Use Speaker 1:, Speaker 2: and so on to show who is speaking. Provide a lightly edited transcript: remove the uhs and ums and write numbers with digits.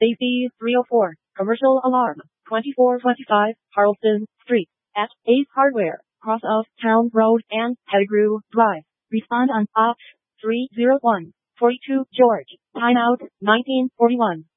Speaker 1: Safety 304. Commercial alarm. 2425 Harleston Street. At Ace Hardware. Cross of Town Road and Pettigrew Drive. Respond on OPS 301. 42 George. Timeout 1941.